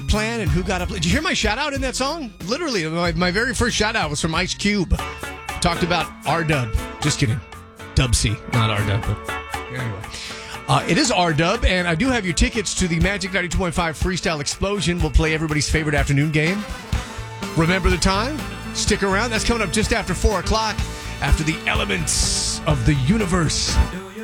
plan and who got up. Did you hear my shout out in that song? Literally, my very first shout out was from Ice Cube. Talked about R-Dub. Just kidding. Dub C, not R-Dub. But anyway. It is R-Dub, and I do have your tickets to the Magic 92.5 Freestyle Explosion. We'll play everybody's favorite afternoon game. Remember the time? Stick around. That's coming up just after 4 o'clock, after the elements of the universe.